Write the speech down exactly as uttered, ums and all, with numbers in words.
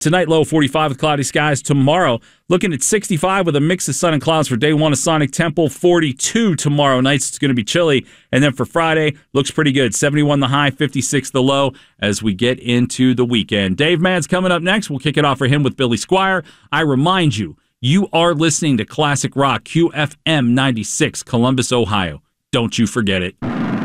Tonight, low forty-five with cloudy skies. Tomorrow, looking at sixty-five with a mix of sun and clouds for day one of Sonic Temple. forty-two tomorrow night. It's going to be chilly. And then for Friday, looks pretty good. seventy-one the high, fifty-six the low as we get into the weekend. Dave Mad's coming up next. We'll kick it off for him with Billy Squire. I remind you, you are listening to Classic Rock, Q F M ninety-six, Columbus, Ohio. Don't you forget it.